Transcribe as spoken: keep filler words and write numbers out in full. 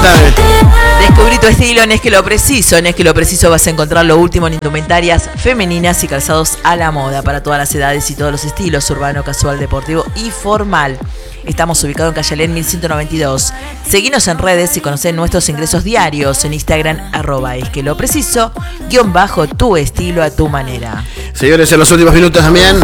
contame. Descubrí tu estilo en Es que lo preciso. En Es que lo preciso vas a encontrar lo último en indumentarias femeninas y calzados a la moda para todas las edades y todos los estilos, urbano, casual, deportivo y formal. Estamos ubicados en Calle Alén mil ciento noventa y dos. Seguinos en redes y conocé nuestros ingresos diarios en Instagram, arroba es que lo preciso, guión bajo tu estilo a tu manera. Señores, en los últimos minutos también